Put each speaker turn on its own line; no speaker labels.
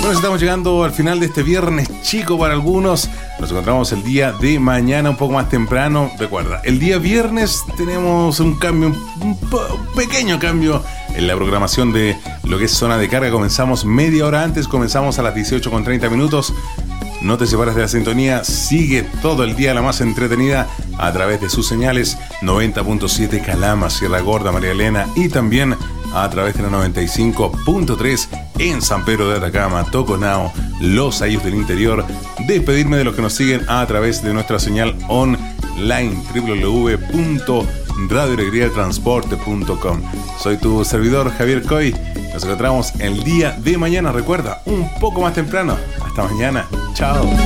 Bueno, estamos llegando al final de este viernes chico para algunos. Nos encontramos el día de mañana un poco más temprano. Recuerda, el día viernes tenemos un cambio, un pequeño cambio en la programación de lo que es Zona de Carga. Comenzamos media hora antes, comenzamos a las 18:30. No te separes de la sintonía, sigue todo el día la más entretenida a través de sus señales 90.7 Calama, Sierra Gorda, María Elena, y también a través de la 95.3 en San Pedro de Atacama, Toconao, Los Ayos del Interior. Despedirme de los que nos siguen a través de nuestra señal online www.radioalegriatransporte.com. Soy tu servidor Javier Coy. Nos encontramos el día de mañana. Recuerda, un poco más temprano. Hasta mañana. Chao.